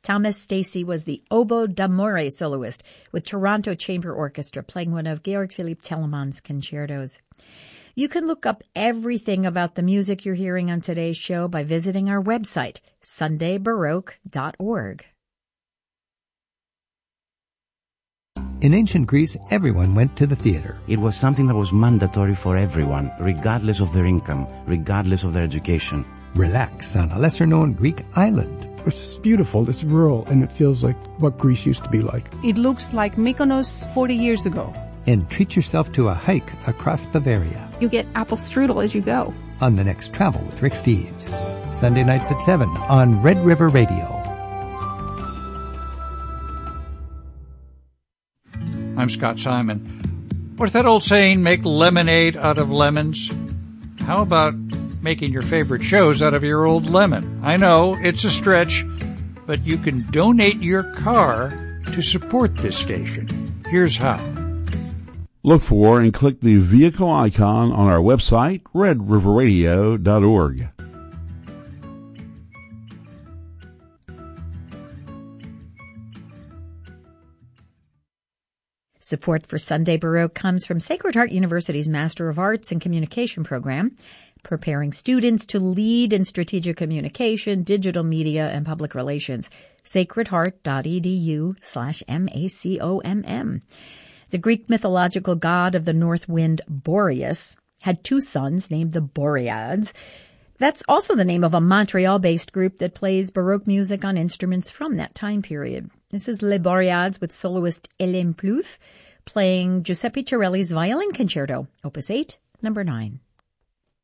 Thomas Stacy was the oboe d'amore soloist with Toronto Chamber Orchestra playing one of Georg Philipp Telemann's concertos. You can look up everything about the music you're hearing on today's show by visiting our website, sundaybaroque.org. In ancient Greece, everyone went to the theater. It was something that was mandatory for everyone, regardless of their income, regardless of their education. Relax on a lesser-known Greek island. It's beautiful, it's rural, and it feels like what Greece used to be like. It looks like Mykonos 40 years ago. And treat yourself to a hike across Bavaria. You get apple strudel as you go. On the next Travel with Rick Steves. Sunday nights at 7 on Red River Radio. I'm Scott Simon. What's that old saying, make lemonade out of lemons? How about making your favorite shows out of your old lemon? I know, it's a stretch, but you can donate your car to support this station. Here's how. Look for and click the vehicle icon on our website, redriverradio.org. Support for Sunday Baroque comes from Sacred Heart University's Master of Arts in Communication program, preparing students to lead in strategic communication, digital media, and public relations. sacredheart.edu/MACOMM. The Greek mythological god of the north wind, Boreas, had two sons named the Boreads. That's also the name of a Montreal-based group that plays Baroque music on instruments from that time period. This is Les Boreads with soloist Hélène Plouffe playing Giuseppe Torelli's Violin Concerto, Opus 8, number 9.